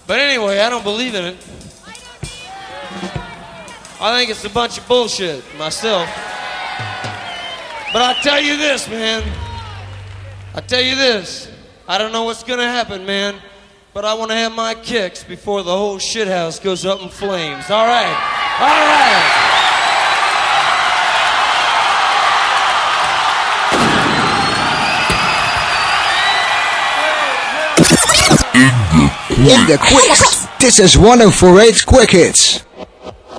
But anyway, I don't believe in it. I think it's a bunch of bullshit myself. But I tell you this, man. I tell you this. I don't know what's gonna happen, man. But I want to have my kicks before the whole shithouse goes up in flames. All right. All right. In the Quicks. This is 104.8 Quick Hits.